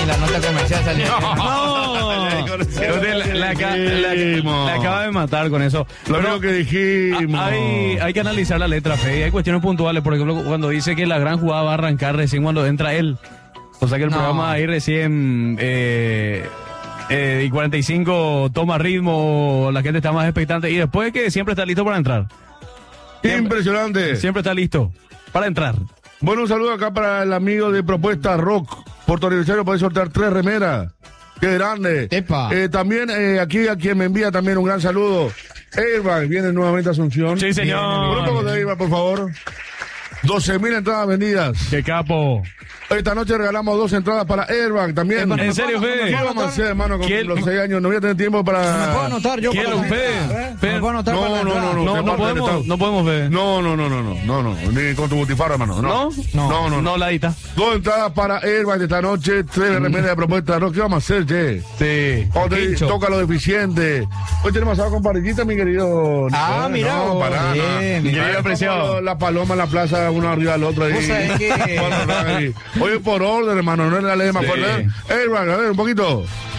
la nota comercial salió. La acaba de matar con eso. Lo único que dijimos. Hay que analizar la letra, Fede. Hay cuestiones puntuales. Por ejemplo, cuando dice que la gran jugada va a arrancar recién cuando entra él. O sea que el programa ahí recién y 45 toma ritmo, la gente está más expectante. Y después que siempre está listo para entrar. Impresionante. Siempre está listo para entrar. Bueno, un saludo acá para el amigo de Propuesta Rock. Puerto puede sortear 3 remeras. ¡Qué grande! También aquí a quien me envía también un gran saludo. Airbag viene nuevamente a Asunción. Sí, señor. Un poco de Airbag, por favor. 12.000 entradas vendidas. ¡Qué capo! Esta noche regalamos 2 entradas para Airbag también. ¿En serio, Fede? ¿Qué vamos a hacer, hermano, con los 6 años? No voy a tener tiempo para... ¿Me puedo anotar yo? ¿Quiero, Fede? ¿Me puedo anotar para la entrada? No podemos, Fede. No, ni con tu butifarra, hermano. No, ladita. 2 entradas para Airbag de esta noche, 3 remeras de Propuesta Rock. ¿Qué vamos a hacer, che? Sí. Toca lo deficiente. Hoy tenemos algo con parrillita, mi querido. Mira. No, para bien, mi querido Preciado. La paloma en la plaza, uno arriba del otro ahí. ¿Vos sabés qué? Oye, por orden, hermano, no es la ley más fuerte. Airbag, a ver, un poquito.